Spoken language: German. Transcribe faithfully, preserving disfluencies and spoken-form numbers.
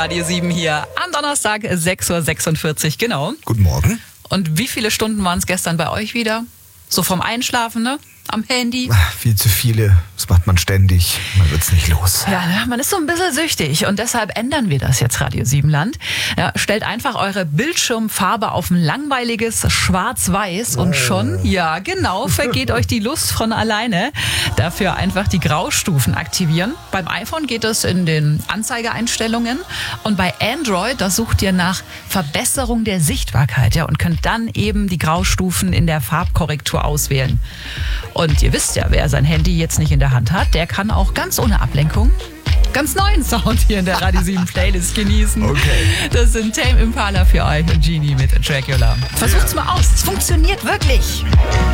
Radio sieben hier am Donnerstag, sechs Uhr sechsundvierzig, genau. Guten Morgen. Und wie viele Stunden waren es gestern bei euch wieder? So vom Einschlafen, ne? Am Handy? Ach, viel zu viele. Das macht man ständig. Man wird's nicht los. Ja, ne? Man ist so ein bisschen süchtig und deshalb ändern wir das jetzt, Radio sieben Land. Ja, stellt einfach eure Bildschirmfarbe auf ein langweiliges Schwarz-Weiß und schon, ja genau, vergeht euch die Lust von alleine. Dafür einfach die Graustufen aktivieren. Beim iPhone geht es in den Anzeigeeinstellungen und bei Android, da sucht ihr nach Verbesserung der Sichtbarkeit, ja, und könnt dann eben die Graustufen in der Farbkorrektur auswählen. Und ihr wisst ja, wer sein Handy jetzt nicht in der Hand hat, der kann auch ganz ohne Ablenkung ganz neuen Sound hier in der Radio sieben Playlist genießen. Okay. Das sind Tame Impala für euch und Genie mit Dracula. Versucht's mal aus, es funktioniert wirklich.